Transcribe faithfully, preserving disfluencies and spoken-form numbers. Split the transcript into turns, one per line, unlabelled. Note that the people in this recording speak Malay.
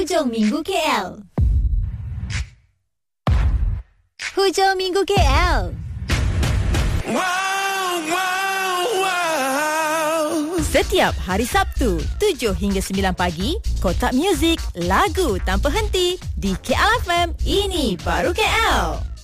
Hujung Minggu K L. Hujung Minggu K L.
Wow, wow, wow.
Setiap hari Sabtu tujuh hingga sembilan pagi, Kotak Muzik, lagu tanpa henti di K L F M. Ini baru K L.